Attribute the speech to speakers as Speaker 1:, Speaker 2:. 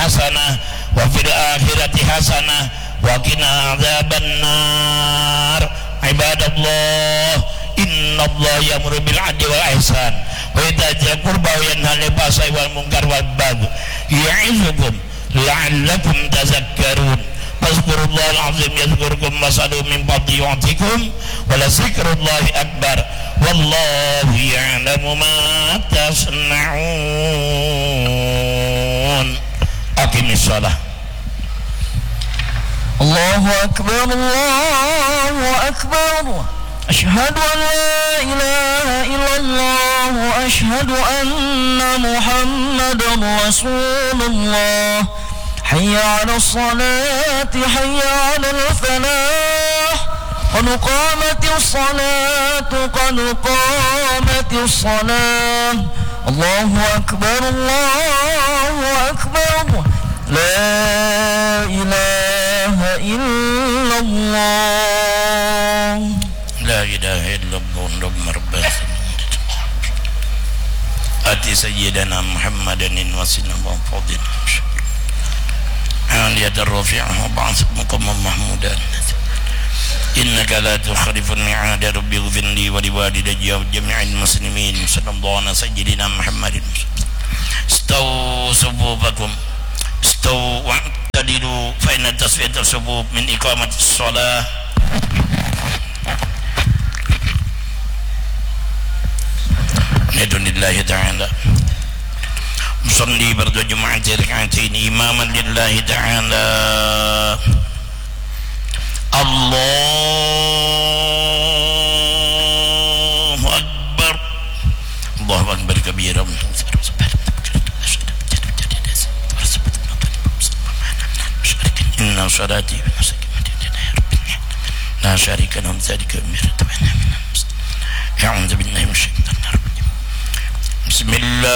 Speaker 1: hasanah wa fil akhirati hasanah wa qina adzabannar. Ibadallah, innallaha ya'muru bil 'adli wal ihsan wa ita'i dzil qurba wa yanha 'anil fahsya'i wal munkar wal baghi ya'izukum la'allakum tadhakkarun. Fazkurullahal 'azim yadhkurkum was'alu min fadlihi yu'tikum wa la zikrullahi akbar wallahu ya'lamu ma tasna'un. Aqimis shalah.
Speaker 2: Allahu akbar, Allahu akbar. Asyhadu an la ilaha illallah wa asyhadu anna Muhammadar Rasulullah. Hayya 'alas salati, hayya 'alal falah. Qad qamatis salatu, qad qamatis salah. Allahu akbar, Allahu akbar. La ilaha illallah.
Speaker 1: La ilaha illallah rabbana ati sayyidina Muhammadan wasilna wa fadil aliyat ar-rafi'ah ba'ath muqammam mahmudan innaka la tukhliful mi'ad rabbi ighfir li wa li walidayya wa jami'il muslimin sallallahu ala sayyidina Muhammadin. Istaw sububakum istaw wa'tadilu fa inna tasfiyat as-subub min iqamati as-salah. Lillahi ta'ala musalli bardu jum'ati rak'atain imaman lillahi ta'ala. Allahu akbar, Allahu akbar kabira. Inna salati wa nusuki la syarika lahu dzalika umirtu wa ana minal muslimin. A'udzu billahi minasyaitonir rajim. Bismillah.